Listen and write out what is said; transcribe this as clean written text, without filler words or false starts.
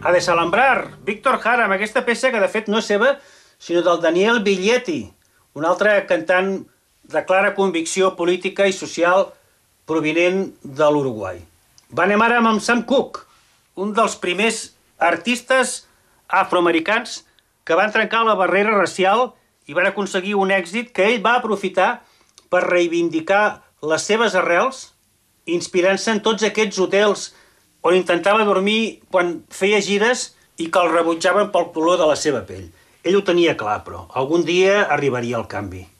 A Desalambrar, Víctor Jara, amb aquesta peça que de fet no és seva, sinó del Daniel Biglietti, un altre cantant de clara convicció política i social provinent de l'Uruguai. Anem ara amb Sam Cooke, un dels primers artistes afroamericans que van trencar la barrera racial i van aconseguir un èxit que ell va aprofitar per reivindicar les seves arrels, inspirant-se en tots aquests hotels on intentava dormir quan feia gires i que el rebutjaven pel color de la seva pell. Ell ho tenia clar, però algun dia arribaria el canvi.